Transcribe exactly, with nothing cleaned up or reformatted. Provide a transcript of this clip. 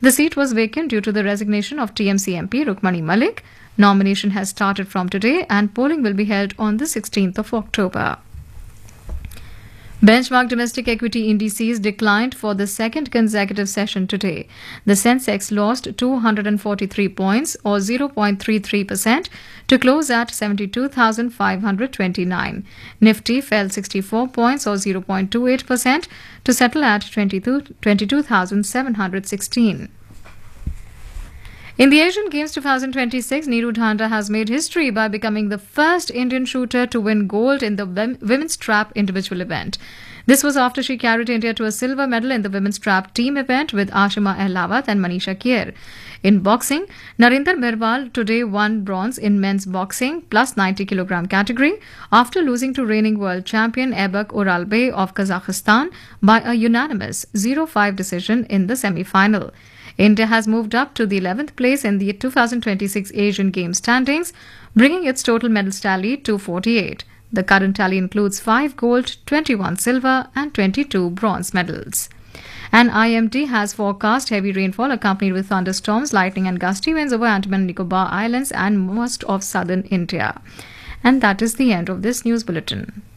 The seat was vacant due to the resignation of T M C M P Rukmani Malik. Nomination has started from today and polling will be held on the sixteenth of October. Benchmark domestic equity indices declined for the second consecutive session today. The Sensex lost two hundred forty-three points or zero point three three percent to close at seventy-two thousand five hundred twenty-nine. Nifty fell sixty-four points or zero point two eight percent to settle at twenty-two thousand seven hundred sixteen. In the Asian Games twenty twenty-six, Neeru Dhanda has made history by becoming the first Indian shooter to win gold in the women's trap individual event. This was after she carried India to a silver medal in the women's trap team event with Ashima Ehlawat and Manisha Kier. In boxing, Narinder Mirwal today won bronze in men's boxing plus ninety kilogram category after losing to reigning world champion Aybek Oralbey of Kazakhstan by a unanimous zero five decision in the semi-final. India has moved up to the eleventh place in the twenty twenty-six Asian Games standings, bringing its total medal tally to forty-eight. The current tally includes five gold, twenty-one silver and twenty-two bronze medals. An I M D has forecast heavy rainfall accompanied with thunderstorms, lightning and gusty winds over Andaman and Nicobar Islands and most of southern India. And that is the end of this news bulletin.